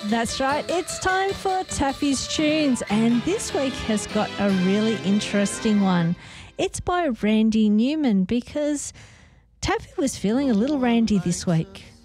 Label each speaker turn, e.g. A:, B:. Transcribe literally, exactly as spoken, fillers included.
A: That's right. It's time for Taffy's Tunes, and this week has got a really interesting one. It's by Randy Newman because Taffy was feeling a little randy this week.